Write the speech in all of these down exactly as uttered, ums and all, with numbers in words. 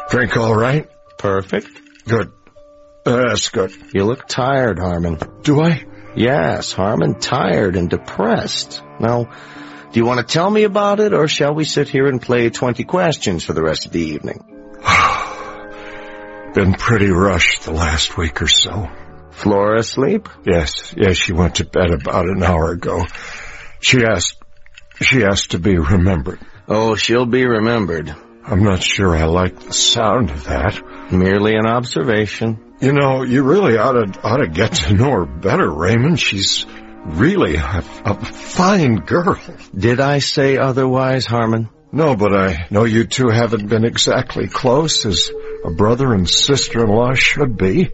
Drink all right? Perfect. Good. Uh, that's good. You look tired, Harmon. Do I? Yes, Harmon, tired and depressed. Now, do you want to tell me about it, or shall we sit here and play twenty questions for the rest of the evening? Been pretty rushed the last week or so. Flora asleep? Yes, yes, she went to bed about an hour ago. She asked, she asked to be remembered. Oh, she'll be remembered. I'm not sure I like the sound of that. Merely an observation. You know, you really ought to, ought to get to know her better, Raymond. She's really a, a fine girl. Did I say otherwise, Harmon? No, but I know you two haven't been exactly close, as a brother and sister-in-law should be.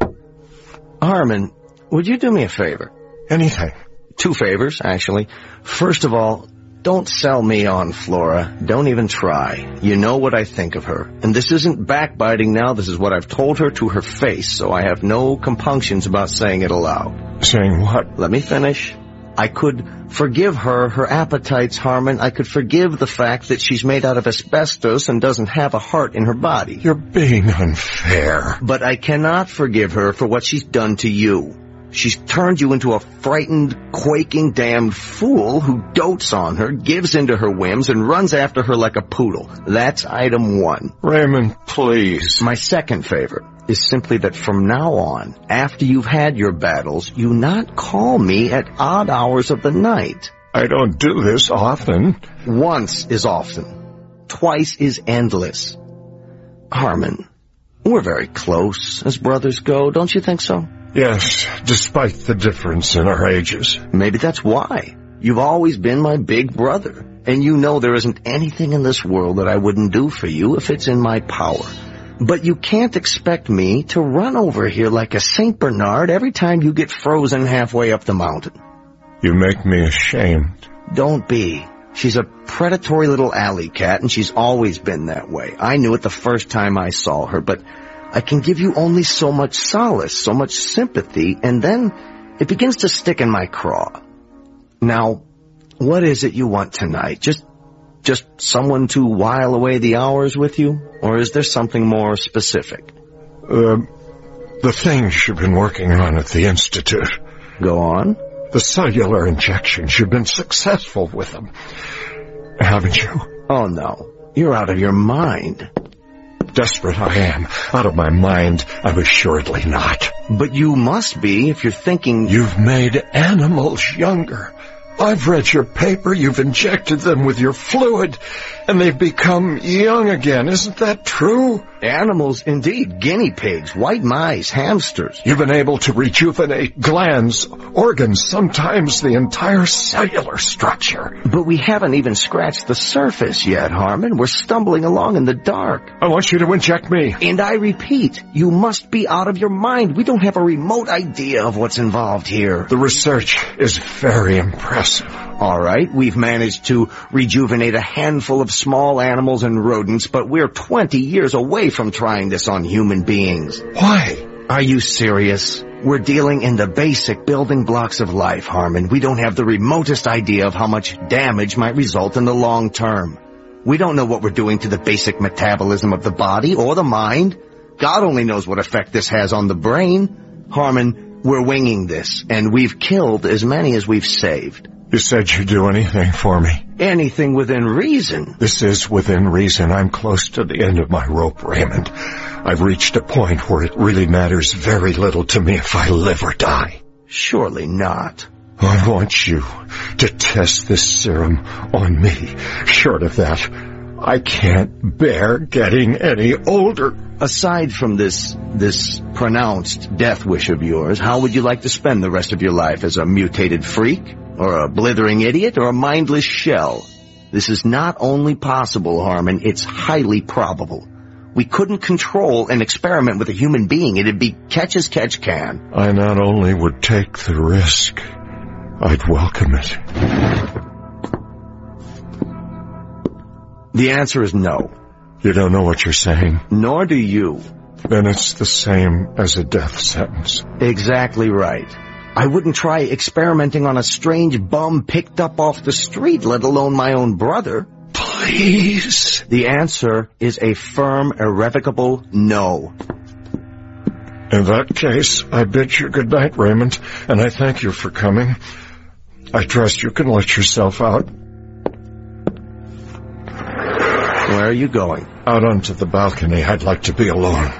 Harmon, would you do me a favor? Anything. Two favors, actually. First of all, don't sell me on Flora. Don't even try. You know what I think of her. And this isn't backbiting now. This is what I've told her to her face, so I have no compunctions about saying it aloud. Saying what? Let me finish. I could forgive her her appetites, Harmon. I could forgive the fact that she's made out of asbestos and doesn't have a heart in her body. You're being unfair. But I cannot forgive her for what she's done to you. She's turned you into a frightened, quaking, damned fool who dotes on her, gives into her whims, and runs after her like a poodle. That's item one. Raymond, please. My second favor is simply that from now on, after you've had your battles, you not call me at odd hours of the night. I don't do this often. Once is often. Twice is endless. Harmon, we're very close as brothers go, don't you think so? Yes, despite the difference in our ages. Maybe that's why. You've always been my big brother, and you know there isn't anything in this world that I wouldn't do for you if it's in my power. But you can't expect me to run over here like a Saint Bernard every time you get frozen halfway up the mountain. You make me ashamed. Don't be. She's a predatory little alley cat, and she's always been that way. I knew it the first time I saw her, but I can give you only so much solace, so much sympathy, and then it begins to stick in my craw. Now, what is it you want tonight? Just, just someone to while away the hours with you? Or is there something more specific? Uh, the things you've been working on at the Institute. Go on. The cellular injections, you've been successful with them, haven't you? Oh, no. You're out of your mind. Desperate I am. Out of my mind, I'm assuredly not. But you must be if you're thinking... You've made animals younger. I've read your paper. You've injected them with your fluid, and they've become young again. Isn't that true? Animals, indeed. Guinea pigs, white mice, hamsters. You've been able to rejuvenate glands, organs, sometimes the entire cellular structure. But we haven't even scratched the surface yet, Harmon. We're stumbling along in the dark. I want you to inject me. And I repeat, you must be out of your mind. We don't have a remote idea of what's involved here. The research is very impressive. All right, we've managed to rejuvenate a handful of small animals and rodents, but we're twenty years away from trying this on human beings. Why? Are you serious? We're dealing in the basic building blocks of life, Harmon. We don't have the remotest idea of how much damage might result in the long term. We don't know what we're doing to the basic metabolism of the body or the mind. God only knows what effect this has on the brain. Harmon, we're winging this, and we've killed as many as we've saved. You said you'd do anything for me. Anything within reason. This is within reason. I'm close to the end of my rope, Raymond. I've reached a point where it really matters very little to me if I live or die. Surely not. I want you to test this serum on me. Short of that, I can't bear getting any older. Aside from this, this pronounced death wish of yours, how would you like to spend the rest of your life? As a mutated freak? Or a blithering idiot? Or a mindless shell? This is not only possible, Harmon, it's highly probable. We couldn't control an experiment with a human being. It'd be catch as catch can. I not only would take the risk, I'd welcome it. The answer is no. You don't know what you're saying. Nor do you. Then it's the same as a death sentence. Exactly right. I wouldn't try experimenting on a strange bum picked up off the street, let alone my own brother. please. The answer is a firm, irrevocable no. In that case, I bid you good night, Raymond, and I thank you for coming. I trust you can let yourself out. Where are you going? Out onto the balcony. I'd like to be alone.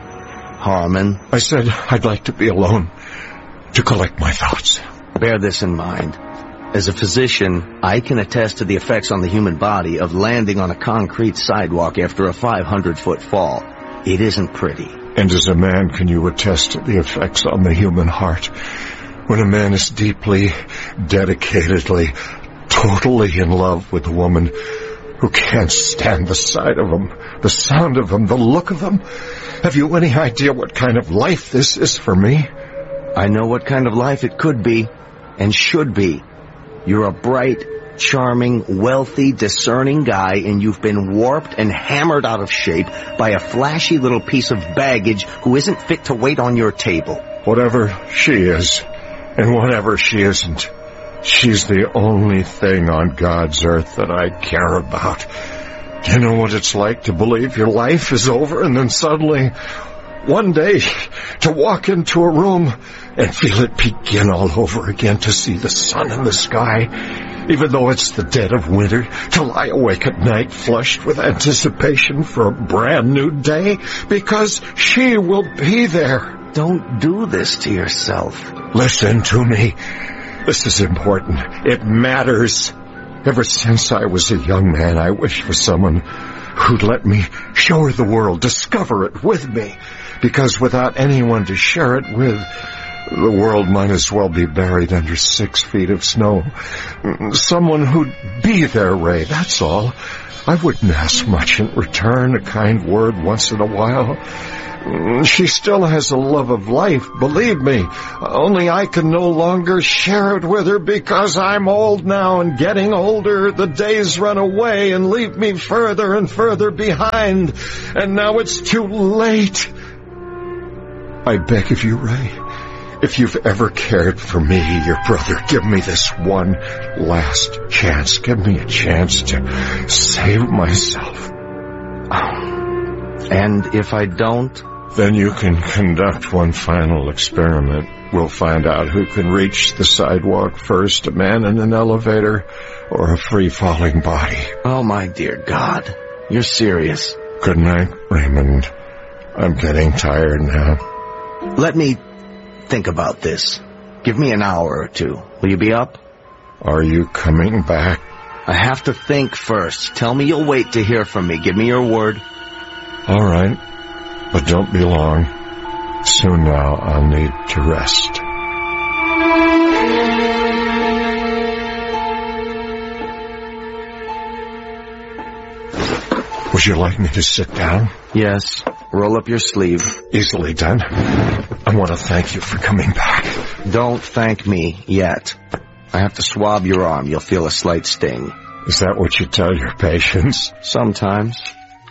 Harmon. I said I'd like to be alone, to collect my thoughts. Bear this in mind. As a physician, I can attest to the effects on the human body of landing on a concrete sidewalk after a five hundred foot fall. It isn't pretty. And as a man, can you attest to the effects on the human heart? When a man is deeply, dedicatedly, totally in love with a woman who can't stand the sight of him, the sound of him, the look of him. Have you any idea what kind of life this is for me? I know what kind of life it could be, and should be. You're a bright, charming, wealthy, discerning guy, and you've been warped and hammered out of shape by a flashy little piece of baggage who isn't fit to wait on your table. Whatever she is, and whatever she isn't, she's the only thing on God's earth that I care about. Do you know what it's like to believe your life is over and then suddenly, one day, to walk into a room and feel it begin all over again, to see the sun in the sky, even though it's the dead of winter, to lie awake at night flushed with anticipation for a brand new day, because she will be there. Don't do this to yourself. Listen to me. This is important. It matters. Ever since I was a young man, I wished for someone who'd let me show her the world, discover it with me. Because without anyone to share it with, the world might as well be buried under six feet of snow. Someone who'd be there, Ray, that's all. I wouldn't ask much in return, a kind word once in a while. She still has a love of life, believe me. Only I can no longer share it with her because I'm old now, and getting older, the days run away and leave me further and further behind. And now it's too late. I beg of you, Ray, if you've ever cared for me, your brother, give me this one last chance. Give me a chance to save myself. And if I don't? Then you can conduct one final experiment. We'll find out who can reach the sidewalk first, a man in an elevator or a free-falling body. Oh, my dear God. You're serious. Good night, Raymond. I'm getting tired now. Let me think about this. Give me an hour or two. Will you be up? Are you coming back? I have to think first. Tell me you'll wait to hear from me. Give me your word. All right. But don't be long. Soon now I'll need to rest. Would you like me to sit down? Yes. Roll up your sleeve. Easily done. I want to thank you for coming back. Don't thank me yet. I have to swab your arm. You'll feel a slight sting. Is that what you tell your patients? Sometimes.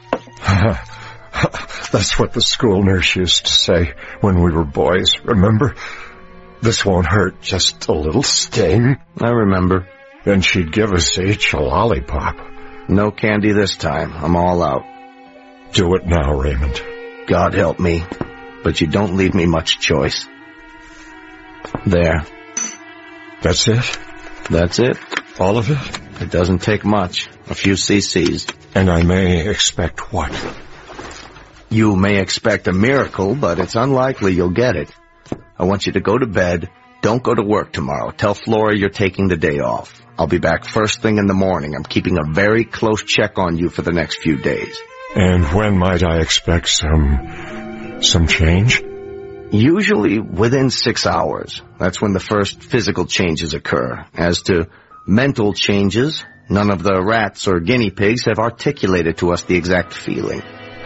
That's what the school nurse used to say when we were boys, remember? This won't hurt, just a little sting. I remember. Then she'd give us each a lollipop. No candy this time. I'm all out. Do it now, Raymond. God help me. But you don't leave me much choice. There. That's it? That's it. All of it? It doesn't take much. A few cc's. And I may expect what? You may expect a miracle, but it's unlikely you'll get it. I want you to go to bed. Don't go to work tomorrow. Tell Flora you're taking the day off. I'll be back first thing in the morning. I'm keeping a very close check on you for the next few days. And when might I expect some... some change? Usually within six hours. That's when the first physical changes occur. As to mental changes, none of the rats or guinea pigs have articulated to us the exact feeling.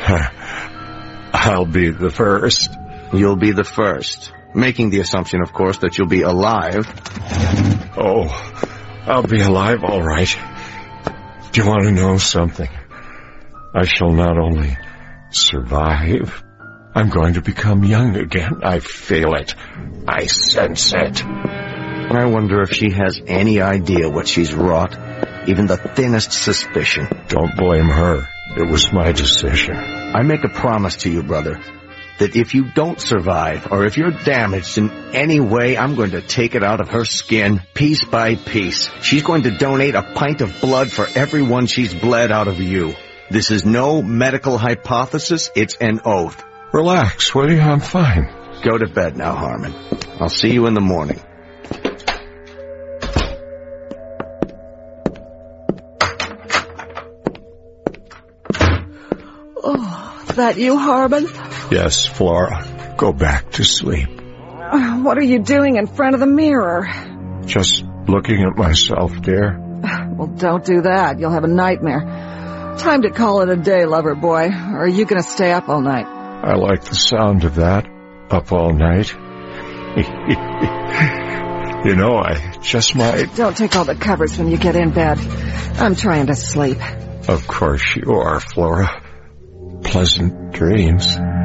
I'll be the first. You'll be the first. Making the assumption, of course, that you'll be alive. Oh, I'll be alive, all right. Do you want to know something? I shall not only survive, I'm going to become young again. I feel it. I sense it. I wonder if she has any idea what she's wrought. even the thinnest suspicion. Don't blame her. It was my decision. I make a promise to you, brother, that if you don't survive, or if you're damaged in any way, I'm going to take it out of her skin, piece by piece. She's going to donate a pint of blood for everyone she's bled out of you. This is no medical hypothesis, it's an oath. Relax, will you? I'm fine. Go to bed now, Harmon. I'll see you in the morning. Oh, that you, Harmon? Yes, Flora. Go back to sleep. Uh, what are you doing in front of the mirror? Just looking at myself, dear. Well, don't do that. You'll have a nightmare. Time to call it a day, lover boy. Or are you going to stay up all night? I like the sound of that. Up all night. You know, I just might... Don't take all the covers when you get in bed. I'm trying to sleep. Of course you are, Flora. Pleasant dreams.